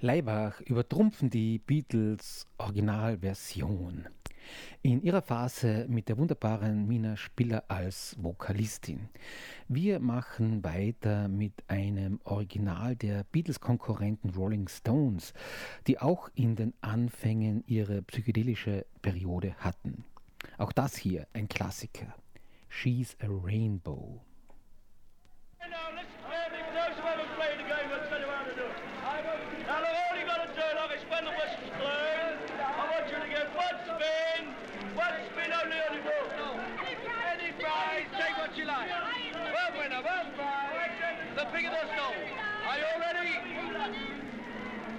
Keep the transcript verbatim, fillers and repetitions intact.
Laibach übertrumpfen die Beatles Originalversion. In ihrer Phase mit der wunderbaren Mina Spiller als Vokalistin. Wir machen weiter mit einem Original der Beatles-Konkurrenten Rolling Stones, die auch in den Anfängen ihre psychedelische Periode hatten. Auch das hier ein Klassiker. She's a Rainbow. Now listen clearly, for those who haven't played the game, I'll tell you how to do it. Now look, all you got to do, like it's when the whistle's blown, I want you to get one spin, one spin only on the ball. No. Any prize, take what you like. One winner, one prize, the bigger the score. Are you all ready?